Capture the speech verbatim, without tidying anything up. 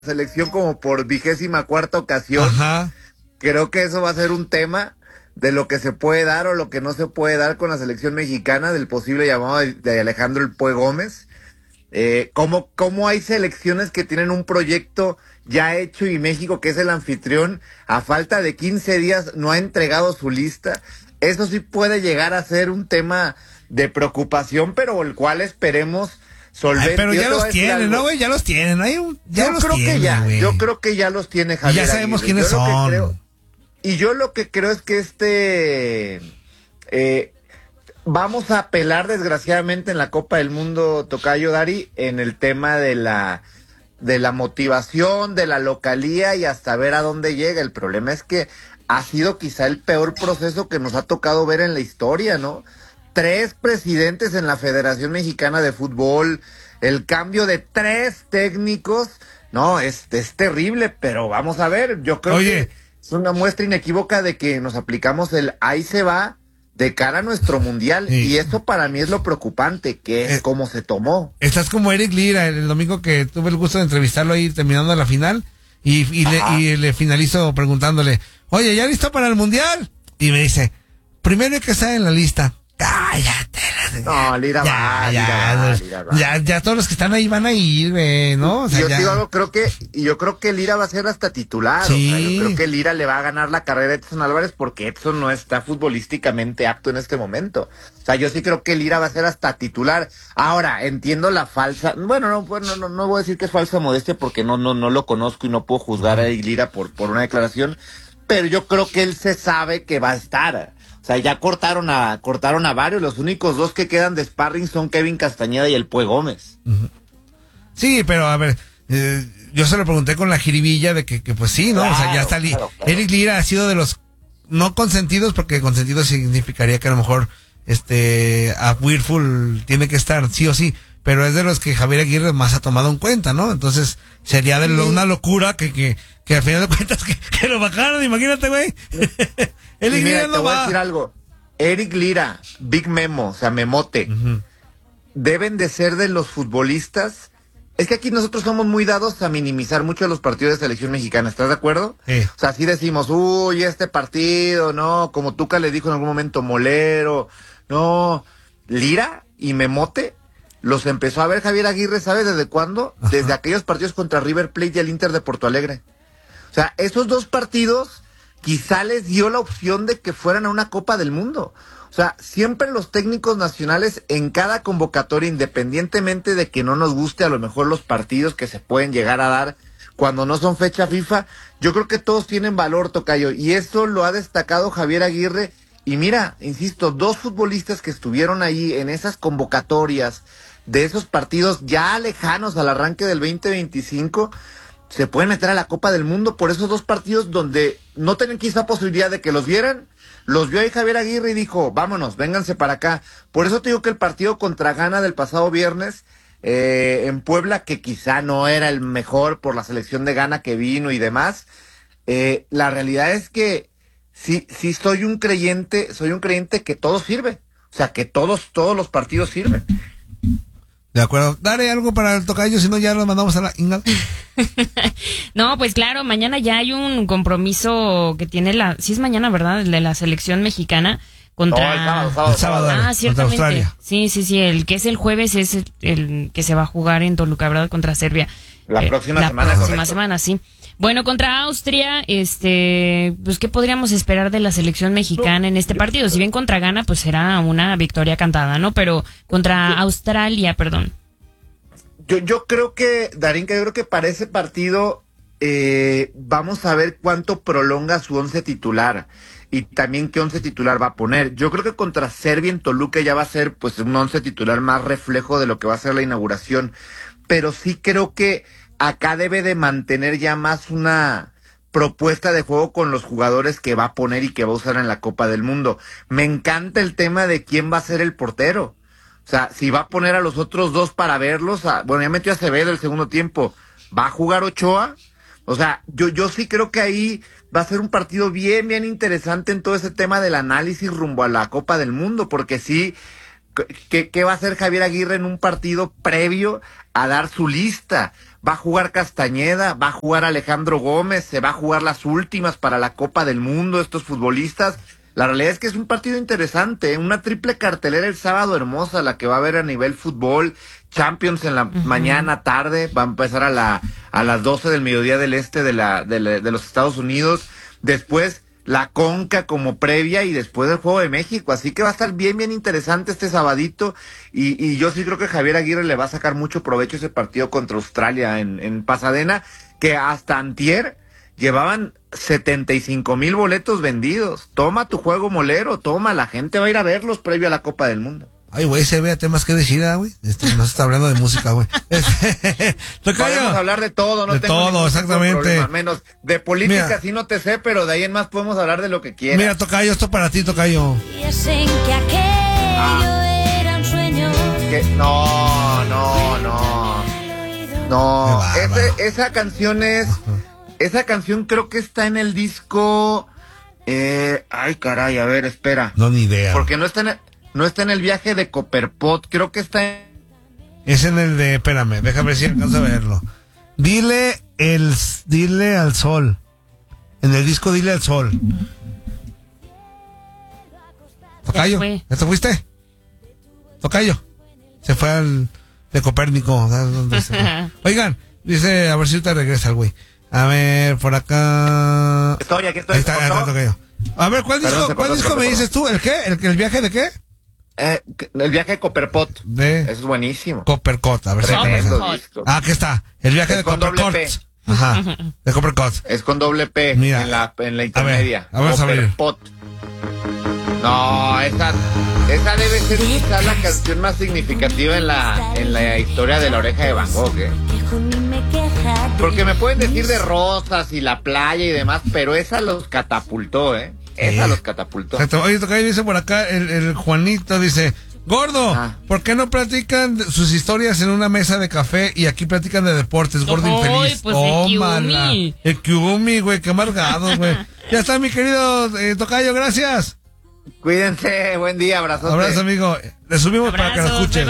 selección como por vigésima cuarta ocasión. Ajá. Creo que eso va a ser un tema de lo que se puede dar o lo que no se puede dar con la selección mexicana, del posible llamado de, de Alejandro El Pue Gómez. Eh, ¿cómo, cómo hay selecciones que tienen un proyecto ya hecho y México, que es el anfitrión, a falta de quince días no ha entregado su lista? Eso sí puede llegar a ser un tema de preocupación, pero el cual esperemos solvente. Ay, pero ya los tienen, ¿no, güey? Ya los tienen. Hay un, ya yo los creo tienen, que ya, güey. yo creo que ya los tiene Javier Y ya sabemos Aguirre. quiénes Yo lo que son. creo- y yo lo que creo es que este eh, vamos a apelar desgraciadamente en la Copa del Mundo, Tocayo Dari, en el tema de la de la motivación, de la localía y hasta ver a dónde llega. El problema es que ha sido quizá el peor proceso que nos ha tocado ver en la historia, ¿no? Tres presidentes en la Federación Mexicana de Fútbol, el cambio de tres técnicos, no, es, es terrible, pero vamos a ver, yo creo Oye. que es una muestra inequívoca de que nos aplicamos el ahí se va de cara a nuestro mundial, Sí. y eso para mí es lo preocupante, que es Eh. cómo se tomó. Estás como Eric Lira, el domingo que tuve el gusto de entrevistarlo ahí terminando la final, y, y, le, Ajá. y le finalizo preguntándole, oye, ¿ya listo para el mundial? Y me dice, primero hay que estar en la lista. Cállate. No, Lira ya, va, ya, Lira va, Lira va. ya, ya todos los que están ahí van a ir, güey, ¿no? O sea, yo ya. te digo algo, creo que, y yo creo que Lira va a ser hasta titular. Sí. O sea, yo creo que Lira le va a ganar la carrera a Edson Álvarez porque Edson no está futbolísticamente apto en este momento. O sea, yo sí creo que Lira va a ser hasta titular. Ahora, entiendo la falsa, bueno, no, bueno, no, no voy a decir que es falsa modestia porque no, no, no lo conozco y no puedo juzgar a Eric Lira por, por una declaración, pero yo creo que él se sabe que va a estar. O sea, ya cortaron a, cortaron a varios, los únicos dos que quedan de sparring son Kevin Castañeda y el Pue Gómez. Sí, pero a ver, eh, yo se lo pregunté con la jiribilla de que, que pues sí, ¿no? Claro, o sea, ya está li claro, claro. Eric Lira ha sido de los no consentidos, porque consentido significaría que a lo mejor este a Whirlpool tiene que estar sí o sí, pero es de los que Javier Aguirre más ha tomado en cuenta, ¿no? Entonces sería de lo, una locura que, que, que al final de cuentas que, que lo bajaron, imagínate, güey. Eric Y mira, Lira te no voy a va. decir algo. Eric Lira, Big Memo, o sea, Memote, Ujú. deben de ser de los futbolistas. Es que aquí nosotros somos muy dados a minimizar mucho los partidos de selección mexicana, ¿estás de acuerdo? Sí. O sea, así decimos, uy, este partido, no, como Tuca le dijo en algún momento, molero, no. Lira y Memote los empezó a ver Javier Aguirre, ¿sabes desde cuándo? Ajá. Desde aquellos partidos contra River Plate y el Inter de Porto Alegre. O sea, esos dos partidos quizá les dio la opción de que fueran a una Copa del Mundo. O sea, siempre los técnicos nacionales en cada convocatoria, independientemente de que no nos guste a lo mejor los partidos que se pueden llegar a dar cuando no son fecha FIFA, yo creo que todos tienen valor, Tocayo, y eso lo ha destacado Javier Aguirre. Y mira, insisto, dos futbolistas que estuvieron ahí en esas convocatorias de esos partidos ya lejanos al arranque del veinte veinticinco, se pueden meter a la Copa del Mundo por esos dos partidos donde no tenían quizá posibilidad de que los vieran. Los vio ahí Javier Aguirre y dijo, vámonos, vénganse para acá. Por eso te digo que el partido contra Ghana del pasado viernes eh, en Puebla, que quizá no era el mejor por la selección de Ghana que vino y demás, eh, la realidad es que sí, sí soy un creyente, soy un creyente que todo sirve. O sea, que todos, todos los partidos sirven. De acuerdo. Dale algo para el tocayo, si no ya lo mandamos a la Inga. No, pues claro, mañana ya hay un compromiso que tiene la, sí es mañana, ¿verdad? El de la selección mexicana contra. No, el sábado, sábado, El sábado, sábado. Ah, contra ciertamente. Australia. Sí, sí, sí, el que es el jueves es el, el que se va a jugar en Toluca, ¿verdad? Contra Serbia. La Eh, próxima la semana, próxima correcto. semana, sí. Bueno, contra Austria, este, pues qué podríamos esperar de la selección mexicana en este partido. Si bien contra Ghana, pues será una victoria cantada, ¿no? Pero contra Australia, perdón. Yo, yo creo que, Darinka, yo creo que para ese partido eh, vamos a ver cuánto prolonga su once titular y también qué once titular va a poner. Yo creo que contra Serbia en Toluca ya va a ser pues un once titular más reflejo de lo que va a ser la inauguración, pero sí creo que acá debe de mantener ya más una propuesta de juego con los jugadores que va a poner y que va a usar en la Copa del Mundo. Me encanta el tema de quién va a ser el portero. O sea, si va a poner a los otros dos para verlos, a, bueno, ya metió a Acevedo el segundo tiempo, ¿va a jugar Ochoa? O sea, yo, yo sí creo que ahí va a ser un partido bien, bien interesante en todo ese tema del análisis rumbo a la Copa del Mundo, porque sí, ¿qué, qué va a hacer Javier Aguirre en un partido previo a dar su lista? va a jugar Castañeda, va a jugar Alejandro Gómez, se va a jugar las últimas para la Copa del Mundo estos futbolistas. La realidad es que es un partido interesante, ¿eh? Una triple cartelera el sábado hermosa, la que va a haber a nivel fútbol, Champions en la uh-huh. mañana, tarde, va a empezar a la a las doce del mediodía del este de la de, la, de los Estados Unidos, después la Conca como previa y después el Juego de México, así que va a estar bien, bien interesante este sabadito y, y yo sí creo que Javier Aguirre le va a sacar mucho provecho a ese partido contra Australia en, en Pasadena, que hasta antier llevaban setenta y cinco mil boletos vendidos. Toma tu juego molero, toma, la gente va a ir a verlos previo a la Copa del Mundo. Ay, güey, se ve a temas que decida, güey. Este, no se está hablando de música, güey. Podemos hablar de todo, no de tengo todo, exactamente. Problema, menos de política, mira, sí no te sé, pero de ahí en más podemos hablar de lo que quieras. Mira, Tocayo, esto para ti, Tocayo. Dicen que aquello ah. era un sueño. ¿Qué? No, no, no. No, ese, esa canción es... Esa canción creo que está en el disco... Eh, ay, caray, a ver, espera. No, ni idea. Porque no está en el... No está en el viaje de Copperpot, creo que está en... Es en el de, espérame, déjame ver si alcanzo a verlo. Dile el, dile al sol. En el disco Dile al sol. Tocayo, ¿ya te fuiste? Tocayo. Se fue al de Copérnico. Oigan, dice, a ver si ahorita regresa el güey. A ver, por acá... Estoy, aquí estoy. Ahí está, ahí está, Tocayo. A ver, ¿cuál Perdón, disco, ¿cuál disco me dices tú? ¿El qué? ¿El, el viaje de qué? Eh, el viaje de Copperpot. De... Eso es buenísimo. Copperpot, a ver si Ah, aquí está. El viaje es de Copperpot. Ajá. De Copperpot. Es con doble P. Mira. En la, en la intermedia. A ver, a ver. Copperpot. No, esa, esa debe ser quizás la canción más significativa en la, en la historia de La Oreja de Van Gogh, ¿eh? Porque me pueden decir de rosas y la playa y demás, pero esa los catapultó, ¿eh? Esa eh. los catapultó. Exacto. Oye, Tocayo, dice por acá, el, el Juanito dice, Gordo, ah. ¿por qué no platican sus historias en una mesa de café y aquí platican de deportes? Gordo oh, infeliz. Pues oh, el mala. El Kiumi, güey, qué amargado, güey. Ya está, mi querido eh, Tocayo, gracias. Cuídense, buen día, abrazos. Abrazo, amigo. Le subimos Abrazo, para que lo escuchen.